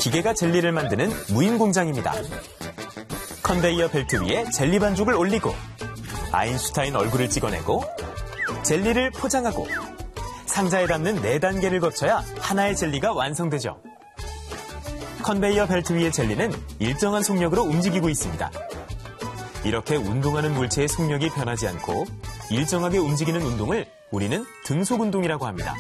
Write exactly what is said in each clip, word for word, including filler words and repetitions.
기계가 젤리를 만드는 무인 공장입니다. 컨베이어 벨트 위에 젤리 반죽을 올리고 아인슈타인 얼굴을 찍어내고 젤리를 포장하고 상자에 담는 네 단계를 거쳐야 하나의 젤리가 완성되죠. 컨베이어 벨트 위의 젤리는 일정한 속력으로 움직이고 있습니다. 이렇게 운동하는 물체의 속력이 변하지 않고 일정하게 움직이는 운동을 우리는 등속 운동이라고 합니다.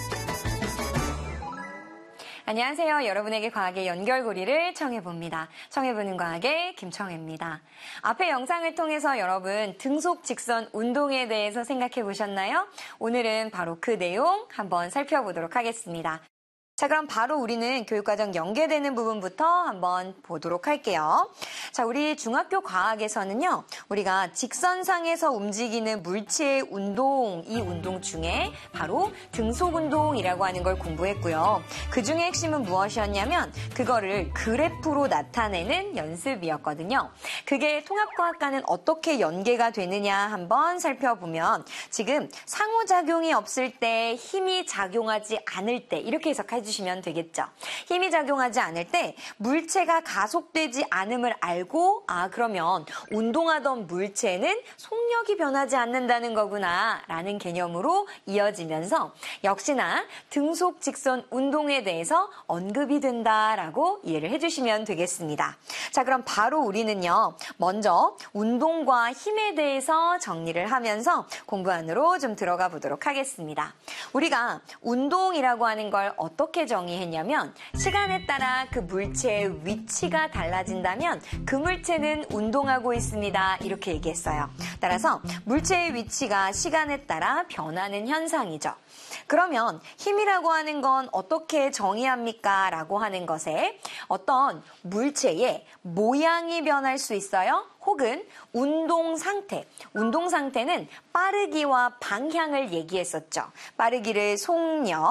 안녕하세요. 여러분에게 과학의 연결고리를 청해봅니다. 청해보는 과학의 김청혜입니다. 앞의 영상을 통해서 여러분 등속 직선 운동에 대해서 생각해 보셨나요? 오늘은 바로 그 내용 한번 살펴보도록 하겠습니다. 자, 그럼 바로 우리는 교육과정 연계되는 부분부터 한번 보도록 할게요. 자, 우리 중학교 과학에서는요, 우리가 직선상에서 움직이는 물체의 운동, 이 운동 중에 바로 등속운동이라고 하는 걸 공부했고요. 그 중에 핵심은 무엇이었냐면, 그거를 그래프로 나타내는 연습이었거든요. 그게 통합과학과는 어떻게 연계가 되느냐 한번 살펴보면, 지금 상호작용이 없을 때, 힘이 작용하지 않을 때, 이렇게 해석할 주시면 되겠죠. 힘이 작용하지 않을 때 물체가 가속되지 않음을 알고 아 그러면 운동하던 물체는 속력이 변하지 않는다는 거구나 라는 개념으로 이어지면서 역시나 등속 직선 운동에 대해서 언급이 된다라고 이해를 해주시면 되겠습니다. 자, 그럼 바로 우리는요 먼저 운동과 힘에 대해서 정리를 하면서 공부 안으로 좀 들어가 보도록 하겠습니다. 우리가 운동이라고 하는 걸 어떻게 어떻게 정의했냐면 시간에 따라 그 물체의 위치가 달라진다면 그 물체는 운동하고 있습니다. 이렇게 얘기했어요. 따라서 물체의 위치가 시간에 따라 변하는 현상이죠. 그러면 힘이라고 하는 건 어떻게 정의합니까? 라고 하는 것에 어떤 물체의 모양이 변할 수 있어요. 혹은 운동 상태, 운동 상태는 빠르기와 방향을 얘기했었죠. 빠르기를 속력,